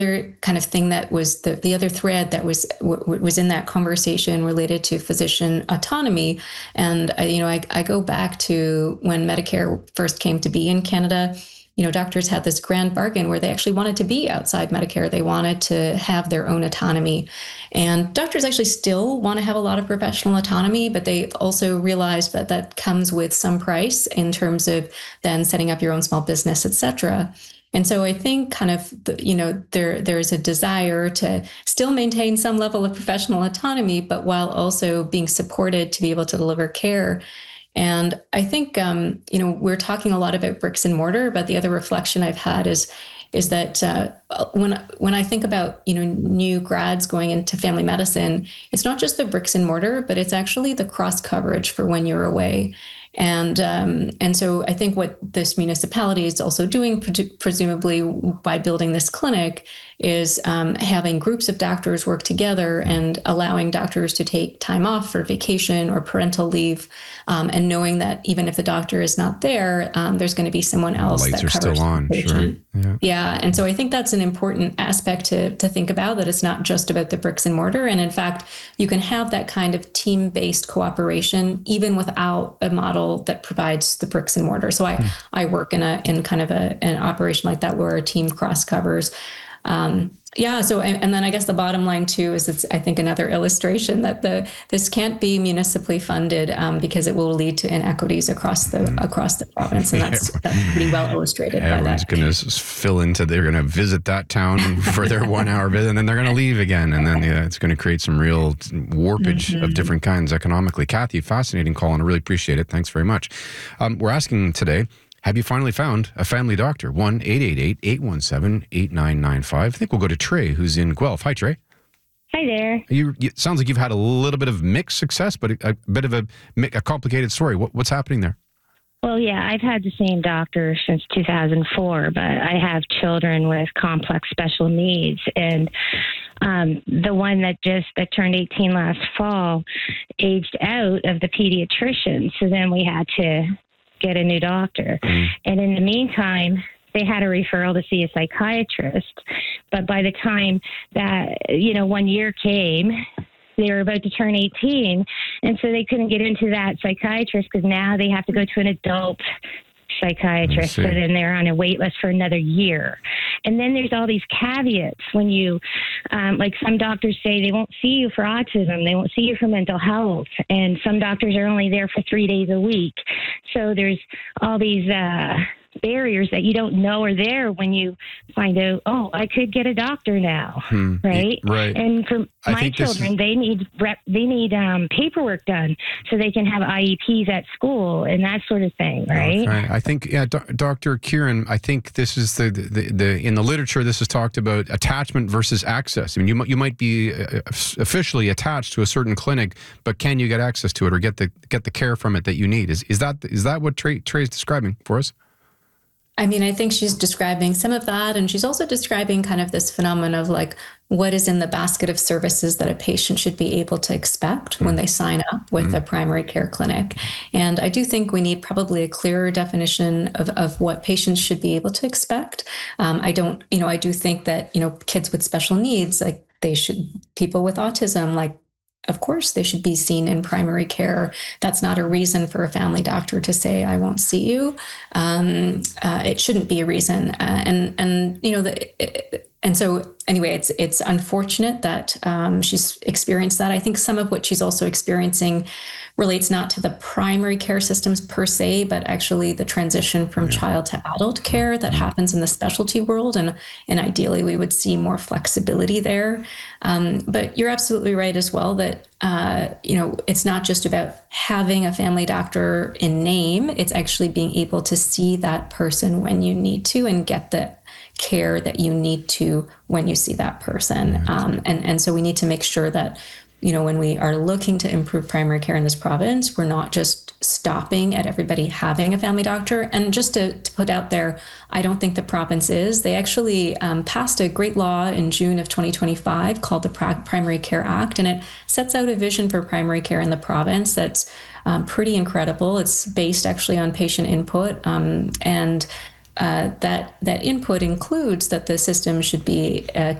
kind of thing that was the other thread that was in that conversation related to physician autonomy. And I go back to when Medicare first came to be in Canada. Doctors had this grand bargain where they actually wanted to be outside Medicare. They wanted to have their own autonomy. And doctors actually still want to have a lot of professional autonomy, but they also realized that that comes with some price in terms of then setting up your own small business, et cetera. And so I think kind of, there's a desire to still maintain some level of professional autonomy, but while also being supported to be able to deliver care. And I think, we're talking a lot about bricks and mortar, but the other reflection I've had is that when I think about, new grads going into family medicine, it's not just the bricks and mortar, but it's actually the cross coverage for when you're away. And so I think what this municipality is also doing, presumably by building this clinic, is having groups of doctors work together and allowing doctors to take time off for vacation or parental leave, and knowing that even if the doctor is not there, there's going to be someone else lights that are covers still on. the patient. Sure. Yeah. And so I think that's an important aspect to think about, that it's not just about the bricks and mortar. And in fact, you can have that kind of team-based cooperation even without a model that provides the bricks and mortar. So I work in kind of an operation like that where a team cross covers. So, and then I guess the bottom line too is it's, I think, another illustration that this can't be municipally funded because it will lead to inequities across the province, and that's pretty well illustrated. Everyone's going to fill into. They're going to visit that town for their 1 hour visit, and then they're going to leave again, and then it's going to create some real warpage of different kinds economically. Kathy, fascinating call, and I really appreciate it. Thanks very much. We're asking today, have you finally found a family doctor? 1-888-817-8995. I think we'll go to Trey, who's in Guelph. Hi, Trey. Hi there. It sounds like you've had a little bit of mixed success, but a bit of a complicated story. What's happening there? Well, yeah, I've had the same doctor since 2004, but I have children with complex special needs. And the one that turned 18 last fall aged out of the pediatrician. So then we had to get a new doctor. And in the meantime, they had a referral to see a psychiatrist. But by the time that, 1 year came, they were about to turn 18. And so they couldn't get into that psychiatrist because now they have to go to an adult psychiatrist. So then they're on a wait list for another year. And then there's all these caveats when you, like some doctors say they won't see you for autism, they won't see you for mental health, and some doctors are only there for 3 days a week. So there's all these barriers that you don't know are there when you find out, I could get a doctor now, right? Right. And for my children, they need paperwork done so they can have IEPs at school and that sort of thing, right? Okay. I think, Dr. Kieran, I think this is the in the literature, this is talked about attachment versus access. I mean, you might be officially attached to a certain clinic, but can you get access to it or get the care from it that you need? Is that what Trey is describing for us? I mean, I think she's describing some of that, and she's also describing kind of this phenomenon of like what is in the basket of services that a patient should be able to expect when they sign up with a primary care clinic. And I do think we need probably a clearer definition of what patients should be able to expect. I do think that, kids with special needs, like people with autism, like, of course, they should be seen in primary care. That's not a reason for a family doctor to say, I won't see you. It shouldn't be a reason. And so anyway, it's unfortunate that she's experienced that. I think some of what she's also experiencing relates not to the primary care systems per se, but actually the transition from child to adult care that happens in the specialty world. And ideally, we would see more flexibility there. But you're absolutely right as well that, it's not just about having a family doctor in name. It's actually being able to see that person when you need to and get the care that you need to when you see that person. And so we need to make sure that, when we are looking to improve primary care in this province, we're not just stopping at everybody having a family doctor. And just to put out there, I don't think the province is. They actually passed a great law in June of 2025 called the Primary Care Act, and it sets out a vision for primary care in the province that's pretty incredible. It's based actually on patient input, and that input includes that the system should be